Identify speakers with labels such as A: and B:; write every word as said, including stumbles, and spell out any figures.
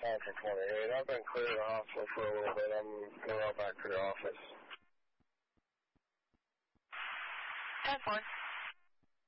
A: Central twenty-eight. I've been clear of the hospital for a little bit. I'm going to go back to the office.
B: ten four.